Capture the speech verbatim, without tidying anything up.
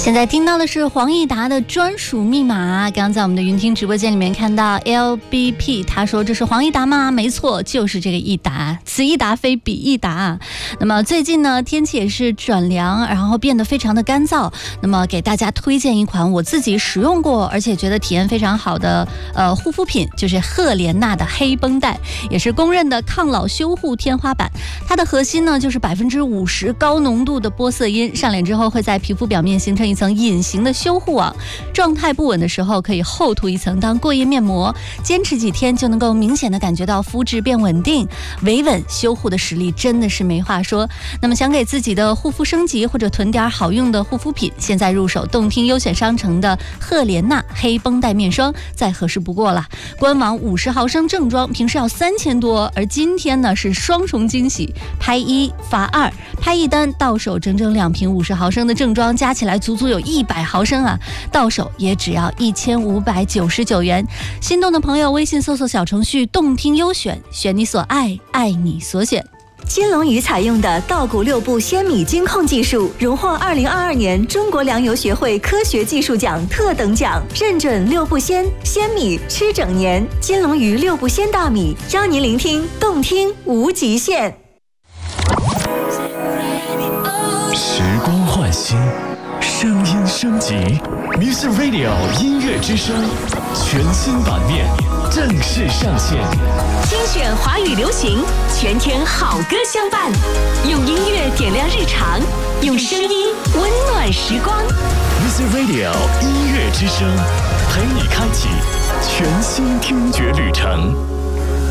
现在听到的是黄义达的专属密码。刚刚在我们的云听直播间里面看到 L B P， 他说这是黄义达吗？没错，就是这个义达，此义达非彼义达。那么最近呢，天气也是转凉，然后变得非常的干燥。那么给大家推荐一款我自己使用过，而且觉得体验非常好的呃护肤品，就是赫莲娜的黑绷带，也是公认的抗老修护天花板。它的核心呢就是百分之五十高浓度的玻色因，上脸之后会在皮肤表面形成一层隐形的修护网，状态不稳的时候可以厚涂一层当过夜面膜，坚持几天就能够明显的感觉到肤质变稳定，维稳修护的实力真的是没话说。那么想给自己的护肤升级或者囤点好用的护肤品，现在入手动听优选商城的赫莲娜黑绷带面霜再合适不过了。官网五十毫升正装平时要三千多，而今天呢是双重惊喜，拍一发二，拍一单到手整整两瓶五十毫升的正装，加起来足足有一百毫升啊，到手也只要一千五百九十九元。心动的朋友微信搜索小程序动听优选，选你所爱，爱你所选。 金龙鱼采用的稻谷六步鲜米精控技术，荣获二零二二年中国粮油学会科学技术奖特等奖，认准六步鲜，鲜米吃整年。金龙鱼六步鲜大米，邀您聆听动听无极限。 时光换新，声音升级 ，Music Radio 音乐之声全新版面正式上线。 精选华语流行，全天好歌相伴，用音乐点亮日常，用声音温暖时光。 Music Radio 音乐之声，陪你开启全新听觉旅程。